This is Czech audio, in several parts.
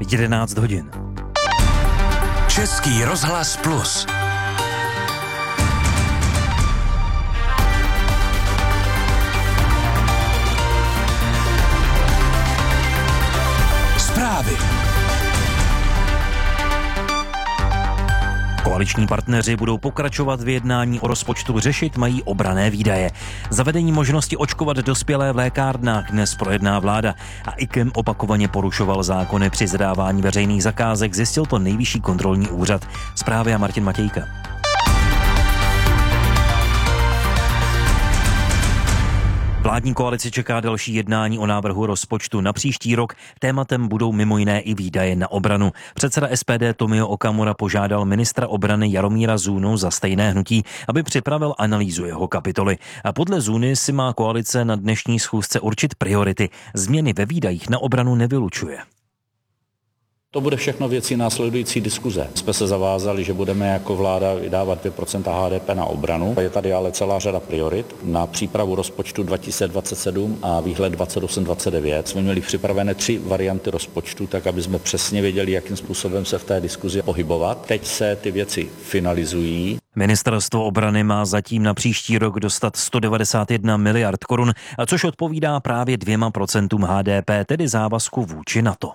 11 hodin. Český rozhlas Plus. Zprávy. Koaliční partneři budou pokračovat v jednání o rozpočtu, řešit mají obranné výdaje. Zavedení možnosti očkovat dospělé v lékárnách dnes projedná vláda a IKEM opakovaně porušoval zákony při zadávání veřejných zakázek, zjistil to Nejvyšší kontrolní úřad. Zprávy a Martin Matějka. Vládní koalici čeká další jednání o návrhu rozpočtu na příští rok. Tématem budou mimo jiné i výdaje na obranu. Předseda SPD Tomio Okamura požádal ministra obrany Jaromíra Zůnu za stejné hnutí, aby připravil analýzu jeho kapitoly. A podle Zůny si má koalice na dnešní schůzce určit priority. Změny ve výdajích na obranu nevylučuje. To bude všechno věcí následující diskuze. Jsme se zavázali, že budeme jako vláda vydávat 2% HDP na obranu. Je tady ale celá řada priorit. Na přípravu rozpočtu 2027 a výhled 28-29 jsme měli připravené 3 varianty rozpočtu, tak aby jsme přesně věděli, jakým způsobem se v té diskuzi pohybovat. Teď se ty věci finalizují. Ministerstvo obrany má zatím na příští rok dostat 191 miliard korun, což odpovídá právě 2% HDP, tedy závazku vůči NATO.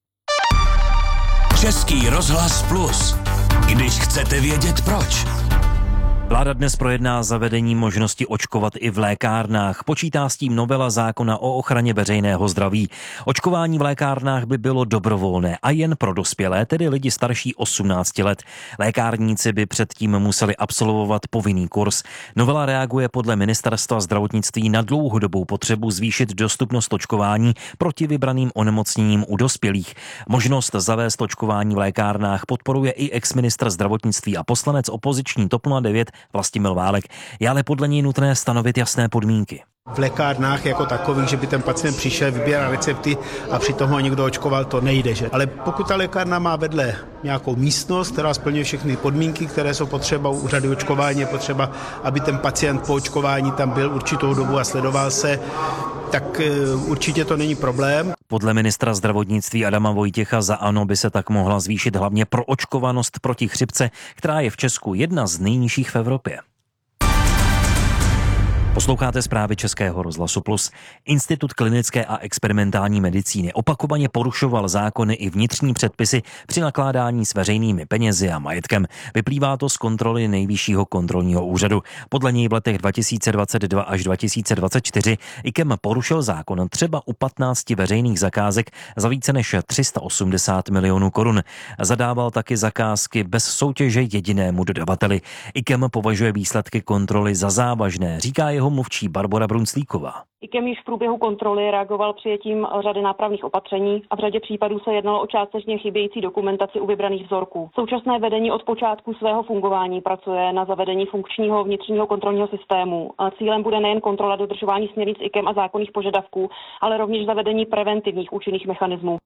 Český rozhlas Plus. Když chcete vědět proč. Vláda dnes projedná zavedení možnosti očkovat i v lékárnách. Počítá s tím novela zákona o ochraně veřejného zdraví. Očkování v lékárnách by bylo dobrovolné a jen pro dospělé, tedy lidi starší 18 let. Lékárníci by předtím museli absolvovat povinný kurz. Novela reaguje podle Ministerstva zdravotnictví na dlouhodobou potřebu zvýšit dostupnost očkování proti vybraným onemocněním u dospělých. Možnost zavést očkování v lékárnách podporuje i exministr zdravotnictví a poslanec opoziční TOP 09 Vlastimil Válek. Je ale podle něj nutné stanovit jasné podmínky. V lékárnách jako takových, že by ten pacient přišel, vybíral recepty a přitom ho někdo očkoval, to nejde. Že? Ale pokud ta lékárna má vedle nějakou místnost, která splňuje všechny podmínky, které jsou potřeba u úřady očkování, je potřeba, aby ten pacient po očkování tam byl určitou dobu a sledoval se, tak určitě to není problém. Podle ministra zdravotnictví Adama Vojtěcha za ANO by se tak mohla zvýšit hlavně proočkovanost proti chřipce, která je v Česku jedna z nejnižších v Evropě. Posloucháte zprávy Českého rozhlasu Plus. Institut klinické a experimentální medicíny opakovaně porušoval zákony i vnitřní předpisy při nakládání s veřejnými penězi a majetkem. Vyplývá to z kontroly Nejvyššího kontrolního úřadu. Podle něj v letech 2022 až 2024 IKEM porušil zákon třeba u 15 veřejných zakázek za více než 380 milionů korun. Zadával taky zakázky bez soutěže jedinému dodavateli. IKEM považuje výsledky kontroly za závažné, říká jeho mluvčí Barbora Brunclíková. IKEM již v průběhu kontroly reagoval přijetím řady nápravných opatření a v řadě případů se jednalo o částečně chybějící dokumentaci u vybraných vzorků. Současné vedení od počátku svého fungování pracuje na zavedení funkčního vnitřního kontrolního systému. A cílem bude nejen kontrola dodržování směrnic IKEM a zákonných požadavků, ale rovněž zavedení preventivních účinných mechanismů.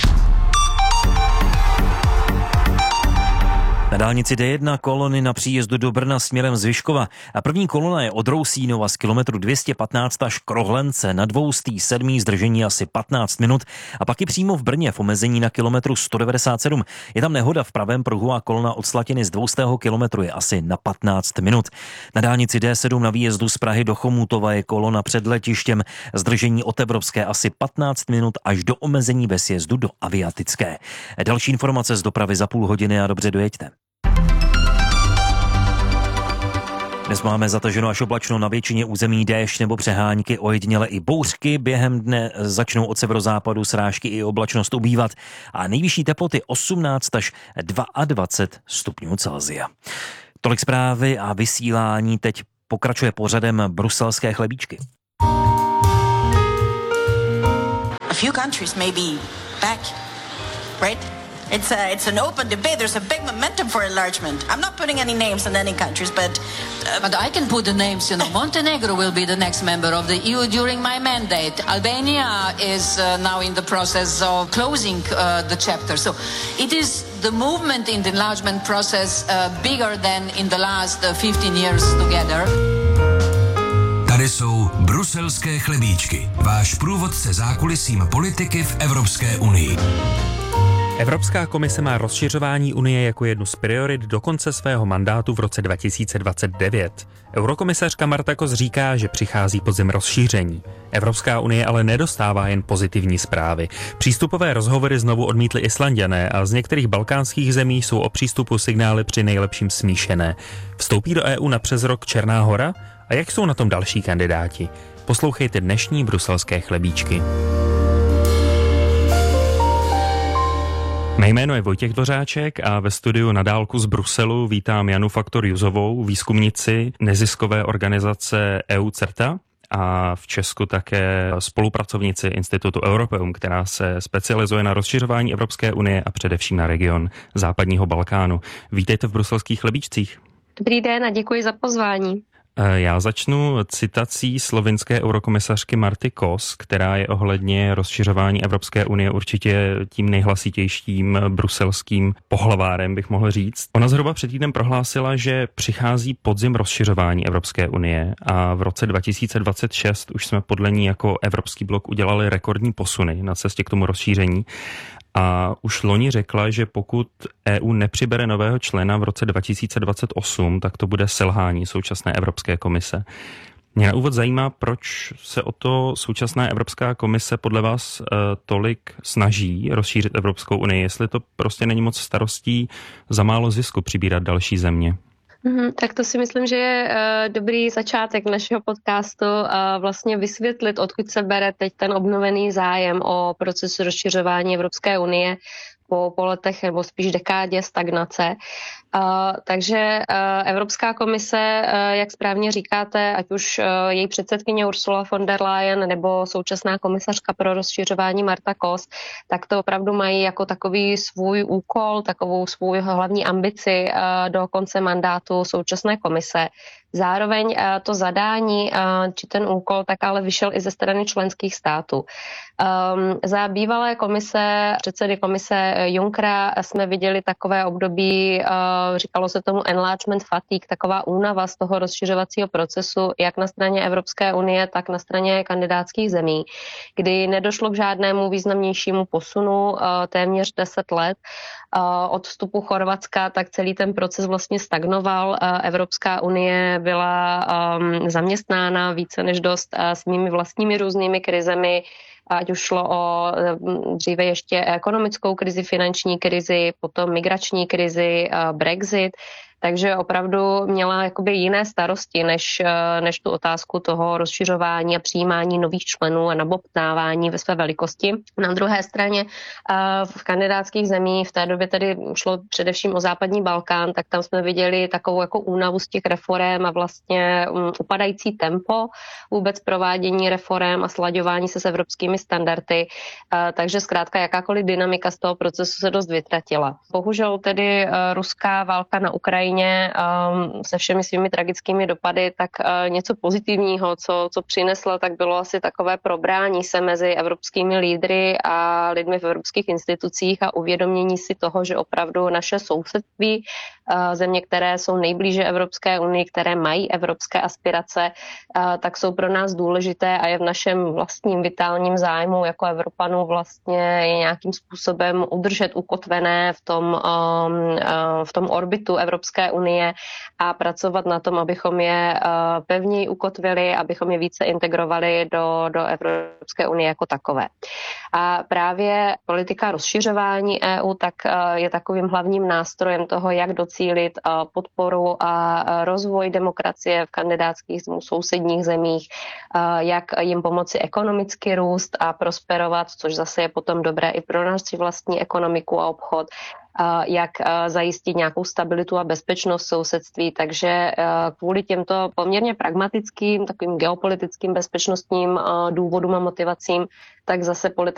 Na dálnici D1 kolony na příjezdu do Brna směrem z Vyškova a první kolona je od Rousínova z kilometru 215 až k Rohlence, na 207. zdržení asi 15 minut a pak i přímo v Brně v omezení na kilometru 197. Je tam nehoda v pravém pruhu a kolona od Slatiny z 200. kilometru je asi na 15 minut. Na dálnici D7 na výjezdu z Prahy do Chomutova je kolona před letištěm, zdržení od Evropské asi 15 minut až do omezení ve sjezdu do Aviatické. Další informace z dopravy za půl hodiny a dobře dojeďte. Dnes máme zataženo až oblačno, na většině území déšť nebo přehánky, ojediněle i bouřky. Během dne začnou od severozápadu srážky i oblačnost ubývat a nejvyšší teploty 18 až 22 stupňů Celsia. Tolik zprávy a vysílání teď pokračuje pořadem Bruselské chlebíčky. A few countries may be back, right? It's an open debate. There's a big momentum for enlargement. I'm not putting any names on any countries, but I can put the names. Montenegro will be the next member of the EU during my mandate. Albania is now in the process of closing the chapter. So it is the movement in the enlargement process bigger than in the last 15 years together. Tady jsou bruselské chlebíčky. Váš průvodce zákulisím politiky v Evropské unii. Evropská komise má rozšiřování Unie jako jednu z priorit do konce svého mandátu v roce 2029. Eurokomisařka Marta Kos říká, že přichází podzim rozšíření. Evropská unie ale nedostává jen pozitivní zprávy. Přístupové rozhovory znovu odmítli Islanďané a z některých balkánských zemí jsou o přístupu signály při nejlepším smíšené. Vstoupí do EU na přes rok Černá Hora? A jak jsou na tom další kandidáti? Poslouchejte dnešní bruselské chlebíčky. Mé jméno je Vojtěch Dvořáček a ve studiu na dálku z Bruselu vítám Janu Faktor-Juzovou, výzkumnici neziskové organizace EU CERTA a v Česku také spolupracovnici Institutu Europeum, která se specializuje na rozšiřování Evropské unie a především na region západního Balkánu. Vítejte v bruselských chlebíčcích. Dobrý den a děkuji za pozvání. Já začnu citací slovinské eurokomisařky Marty Kos, která je ohledně rozšiřování Evropské unie určitě tím nejhlasitějším bruselským pohlavárem, bych mohl říct. Ona zhruba před týdnem prohlásila, že přichází podzim rozšiřování Evropské unie a v roce 2026 už jsme podle ní jako Evropský blok udělali rekordní posuny na cestě k tomu rozšíření. A už loni řekla, že pokud EU nepřibere nového člena v roce 2028, tak to bude selhání současné Evropské komise. Mě na úvod zajímá, proč se o to současná Evropská komise podle vás tolik snaží rozšířit Evropskou unii, jestli to prostě není moc starostí za málo zisku přibírat další země. Tak to si myslím, že je dobrý začátek našeho podcastu vlastně vysvětlit, odkud se bere teď ten obnovený zájem o procesu rozšiřování Evropské unie po letech nebo spíš dekádě stagnace. Takže Evropská komise, jak správně říkáte, ať už její předsedkyně Ursula von der Leyen nebo současná komisařka pro rozšiřování Marta Kos, tak to opravdu mají jako takový svůj úkol, takovou svou hlavní ambici do konce mandátu současné komise. Zároveň to zadání či ten úkol tak ale vyšel i ze strany členských států. Za bývalé komise, předsedy komise Junckera jsme viděli takové období, říkalo se tomu enlargement fatigue, taková únava z toho rozšiřovacího procesu, jak na straně Evropské unie, tak na straně kandidátských zemí, kdy nedošlo k žádnému významnějšímu posunu téměř 10 let. Od vstupu Chorvatska, tak celý ten proces vlastně stagnoval. Evropská unie byla zaměstnána více než dost svými vlastními různými krizemi, ať už šlo o dříve ještě ekonomickou krizi, finanční krizi, potom migrační krizi, Brexit. Takže opravdu měla jakoby jiné starosti, než tu otázku toho rozšiřování a přijímání nových členů a nabobtnávání ve své velikosti. Na druhé straně v kandidátských zemích v té době tedy šlo především o západní Balkán, tak tam jsme viděli takovou jako únavu z těch reforem a vlastně upadající tempo vůbec provádění reforem a slaďování se s evropskými standardy. Takže zkrátka jakákoliv dynamika z toho procesu se dost vytratila. Bohužel tedy ruská válka na Ukrajině se všemi svými tragickými dopady, tak něco pozitivního, co přinesla, tak bylo asi takové probrání se mezi evropskými lídry a lidmi v evropských institucích a uvědomění si toho, že opravdu naše sousedství, země, které jsou nejblíže Evropské unii, které mají evropské aspirace, tak jsou pro nás důležité a je v našem vlastním vitálním zájmu jako Evropanů vlastně je nějakým způsobem udržet ukotvené v tom orbitu Evropské unie a pracovat na tom, abychom je pevněji ukotvili, abychom je více integrovali do Evropské unie jako takové. A právě politika rozšiřování EU tak je takovým hlavním nástrojem toho, jak docílit podporu a rozvoj demokracie v kandidátských sousedních zemích, jak jim pomoci ekonomicky růst a prosperovat, což zase je potom dobré i pro naši vlastní ekonomiku a obchod, jak zajistit nějakou stabilitu a bezpečnost sousedství. Takže kvůli těmto poměrně pragmatickým, takovým geopolitickým bezpečnostním důvodům a motivacím, tak zase